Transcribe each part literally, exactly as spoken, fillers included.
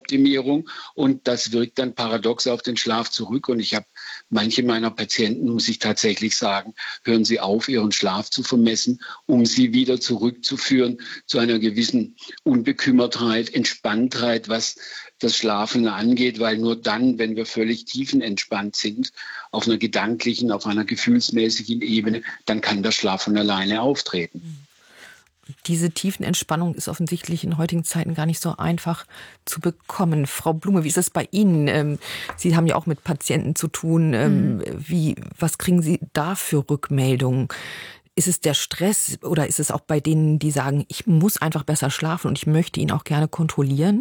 Schlafoptimierung und das wirkt dann paradox auf den Schlaf zurück. Und ich habe manche meiner Patienten, muss ich tatsächlich sagen, hören Sie auf, Ihren Schlaf zu vermessen, um sie wieder zurückzuführen zu einer gewissen Unbekümmertheit, Entspanntheit, was das Schlafen angeht, weil nur dann, wenn wir völlig tiefenentspannt sind, auf einer gedanklichen, auf einer gefühlsmäßigen Ebene, dann kann der Schlaf von alleine auftreten. Diese Tiefenentspannung ist offensichtlich in heutigen Zeiten gar nicht so einfach zu bekommen. Frau Blume, wie ist es bei Ihnen? Sie haben ja auch mit Patienten zu tun. Mhm. Wie, was kriegen Sie da für Rückmeldungen? Ist es der Stress oder ist es auch bei denen, die sagen, ich muss einfach besser schlafen und ich möchte ihn auch gerne kontrollieren?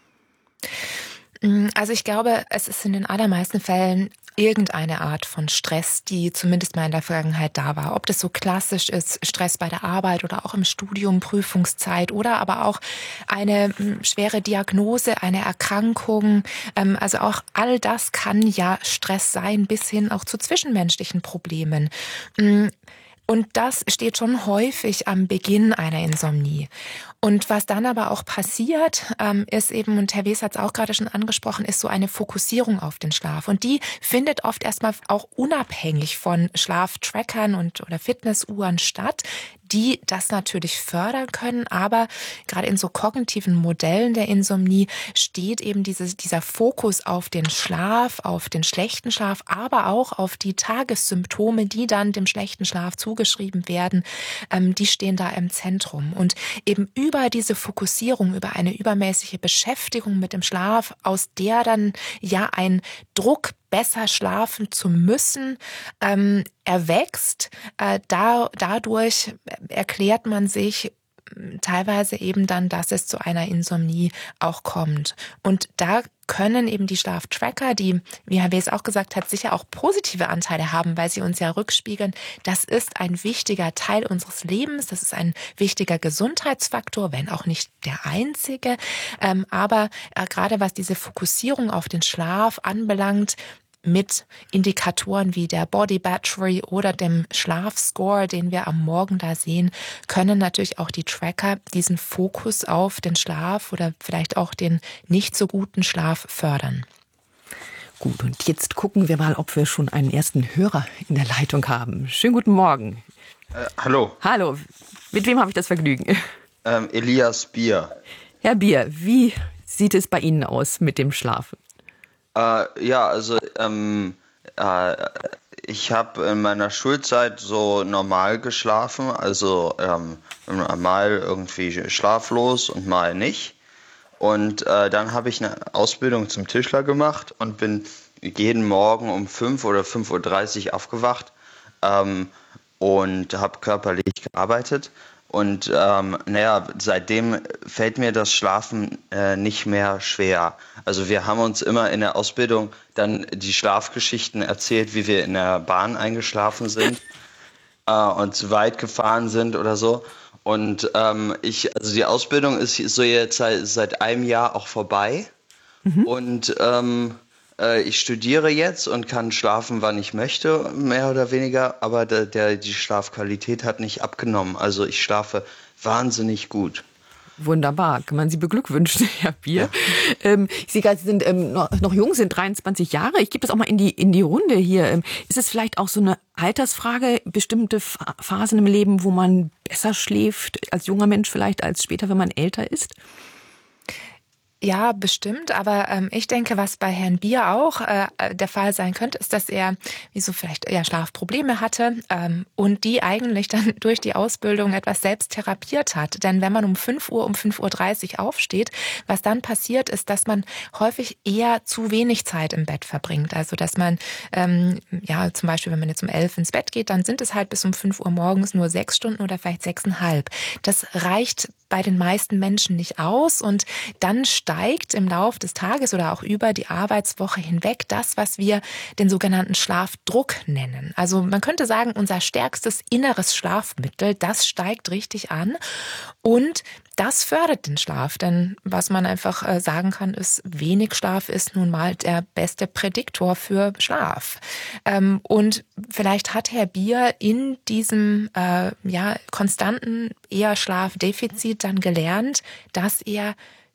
Also ich glaube, es ist in den allermeisten Fällen irgendeine Art von Stress, die zumindest mal in der Vergangenheit da war. Ob das so klassisch ist, Stress bei der Arbeit oder auch im Studium, Prüfungszeit oder aber auch eine schwere Diagnose, eine Erkrankung. Also auch all das kann ja Stress sein, bis hin auch zu zwischenmenschlichen Problemen. Und das steht schon häufig am Beginn einer Insomnie. Und was dann aber auch passiert, ähm, ist eben, und Herr Wes hat es auch gerade schon angesprochen, ist so eine Fokussierung auf den Schlaf. Und die findet oft erstmal auch unabhängig von Schlaftrackern und oder Fitnessuhren statt, die das natürlich fördern können, aber gerade in so kognitiven Modellen der Insomnie steht eben dieses, dieser Fokus auf den Schlaf, auf den schlechten Schlaf, aber auch auf die Tagessymptome, die dann dem schlechten Schlaf zugeschrieben werden, ähm, die stehen da im Zentrum. Und eben über diese Fokussierung, über eine übermäßige Beschäftigung mit dem Schlaf, aus der dann ja ein Druck besser schlafen zu müssen, ähm, erwächst. Äh, da, dadurch erklärt man sich teilweise eben dann, dass es zu einer Insomnie auch kommt. Und da können eben die Schlaftracker, die, wie Herr Wes auch gesagt hat, sicher auch positive Anteile haben, weil sie uns ja rückspiegeln, das ist ein wichtiger Teil unseres Lebens, das ist ein wichtiger Gesundheitsfaktor, wenn auch nicht der einzige. Ähm, aber äh, gerade was diese Fokussierung auf den Schlaf anbelangt, mit Indikatoren wie der Body Battery oder dem Schlafscore, den wir am Morgen da sehen, können natürlich auch die Tracker diesen Fokus auf den Schlaf oder vielleicht auch den nicht so guten Schlaf fördern. Gut, und jetzt gucken wir mal, ob wir schon einen ersten Hörer in der Leitung haben. Schönen guten Morgen. Äh, hallo. Hallo, mit wem habe ich das Vergnügen? Ähm, Elias Bier. Herr Bier, wie sieht es bei Ihnen aus mit dem Schlafen? Äh, ja, also ähm, äh, ich habe in meiner Schulzeit so normal geschlafen, also ähm, mal irgendwie schlaflos und mal nicht. Und äh, dann habe ich eine Ausbildung zum Tischler gemacht und bin jeden Morgen um fünf oder fünf Uhr dreißig aufgewacht ähm, und habe körperlich gearbeitet. Und ähm, naja, seitdem fällt mir das Schlafen äh, nicht mehr schwer. Also wir haben uns immer in der Ausbildung dann die Schlafgeschichten erzählt, wie wir in der Bahn eingeschlafen sind äh, und zu weit gefahren sind oder so. Und ähm, ich, also die Ausbildung ist so jetzt seit, seit einem Jahr auch vorbei. Mhm. Und ähm, ich studiere jetzt und kann schlafen, wann ich möchte, mehr oder weniger, aber der, der, die Schlafqualität hat nicht abgenommen. Also ich schlafe wahnsinnig gut. Wunderbar, kann man Sie beglückwünschen, Herr Bier. Ja. Ähm, Sie sind ähm, noch, noch jung, sind dreiundzwanzig Jahre. Ich gebe das auch mal in die, in die Runde hier. Ähm, ist es vielleicht auch so eine Altersfrage, bestimmte Phasen im Leben, wo man besser schläft, als junger Mensch vielleicht, als später, wenn man älter ist? Ja, bestimmt. Aber ähm, ich denke, was bei Herrn Bier auch äh, der Fall sein könnte, ist, dass er wie so vielleicht ja, Schlafprobleme hatte ähm, und die eigentlich dann durch die Ausbildung etwas selbst therapiert hat. Denn wenn man um fünf Uhr, um fünf Uhr dreißig aufsteht, was dann passiert, ist, dass man häufig eher zu wenig Zeit im Bett verbringt. Also dass man, ähm, ja zum Beispiel, wenn man jetzt um elf ins Bett geht, dann sind es halt bis um fünf Uhr morgens nur sechs Stunden oder vielleicht sechseinhalb. Das reicht bei den meisten Menschen nicht aus und dann steigt im Lauf des Tages oder auch über die Arbeitswoche hinweg das, was wir den sogenannten Schlafdruck nennen. Also man könnte sagen, unser stärkstes inneres Schlafmittel, das steigt richtig an und das fördert den Schlaf, denn was man einfach äh, sagen kann, ist, wenig Schlaf ist nun mal der beste Prädiktor für Schlaf. Ähm, und vielleicht hat Herr Bier in diesem äh, ja, konstanten eher Schlafdefizit dann gelernt, dass er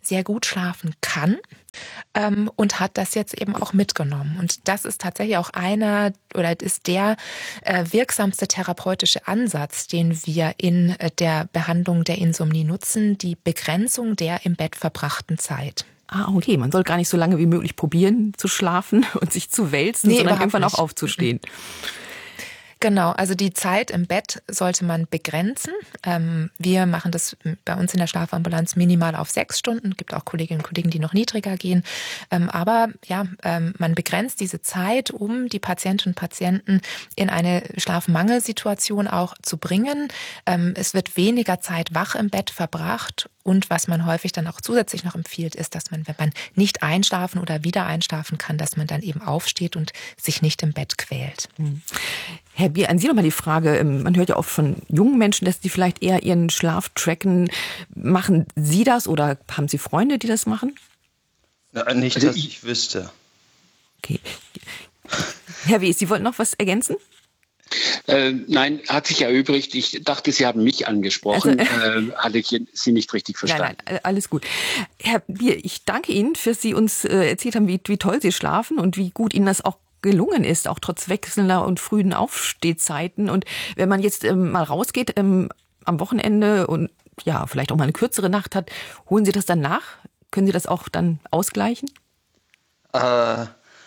sehr gut schlafen kann ähm, und hat das jetzt eben auch mitgenommen. Und das ist tatsächlich auch einer oder ist der äh, wirksamste therapeutische Ansatz, den wir in äh, der Behandlung der Insomnie nutzen, die Begrenzung der im Bett verbrachten Zeit. Ah, okay. Man soll gar nicht so lange wie möglich probieren zu schlafen und sich zu wälzen, nee, sondern irgendwann nicht. Auch aufzustehen. Genau, also die Zeit im Bett sollte man begrenzen. Ähm, wir machen das bei uns in der Schlafambulanz minimal auf sechs Stunden. Es gibt auch Kolleginnen und Kollegen, die noch niedriger gehen. Ähm, aber ja, ähm, man begrenzt diese Zeit, um die Patientinnen und Patienten in eine Schlafmangelsituation auch zu bringen. Ähm, es wird weniger Zeit wach im Bett verbracht. Und was man häufig dann auch zusätzlich noch empfiehlt, ist, dass man, wenn man nicht einschlafen oder wieder einschlafen kann, dass man dann eben aufsteht und sich nicht im Bett quält. Hm. Herr Bier, an Sie nochmal die Frage, man hört ja oft von jungen Menschen, dass die vielleicht eher ihren Schlaf tracken. Machen Sie das oder haben Sie Freunde, die das machen? Na, nicht, dass ich wüsste. Okay. Herr Wies, Sie wollten noch was ergänzen? Äh, nein, hat sich erübrigt. Ich dachte, Sie haben mich angesprochen. Also, äh, hatte ich Sie nicht richtig verstanden. Nein, nein, alles gut. Herr Bier, ich danke Ihnen, dass Sie uns äh, erzählt haben, wie, wie toll Sie schlafen und wie gut Ihnen das auch gelungen ist, auch trotz wechselnder und frühen Aufstehzeiten. Und wenn man jetzt ähm, mal rausgeht ähm, am Wochenende und ja, vielleicht auch mal eine kürzere Nacht hat, holen Sie das dann nach? Können Sie das auch dann ausgleichen? Äh,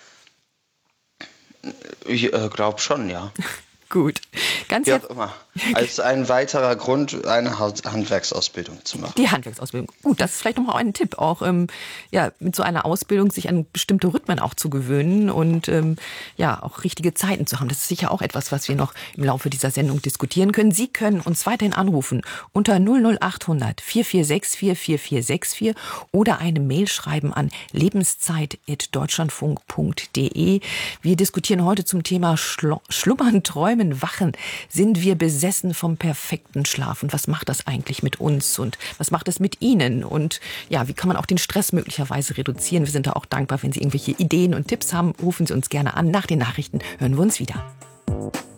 ich äh, glaube schon, ja. Gut. Ganz Wie auch immer. Als ein weiterer Grund, eine Handwerksausbildung zu machen. Die Handwerksausbildung. Gut, das ist vielleicht nochmal ein Tipp, auch ähm, ja, mit so einer Ausbildung sich an bestimmte Rhythmen auch zu gewöhnen und ähm, ja, auch richtige Zeiten zu haben. Das ist sicher auch etwas, was wir noch im Laufe dieser Sendung diskutieren können. Sie können uns weiterhin anrufen unter null null acht hundert vier vier sechs vier vier vier sechs vier oder eine Mail schreiben an lebenszeit at deutschlandfunk punkt de. Wir diskutieren heute zum Thema Schlo- Schlummern, Träumen, Wachen. Sind wir besessen vom perfekten Schlaf? Und was macht das eigentlich mit uns? Und was macht es mit Ihnen? Und ja, wie kann man auch den Stress möglicherweise reduzieren? Wir sind da auch dankbar, wenn Sie irgendwelche Ideen und Tipps haben. Rufen Sie uns gerne an. Nach den Nachrichten hören wir uns wieder.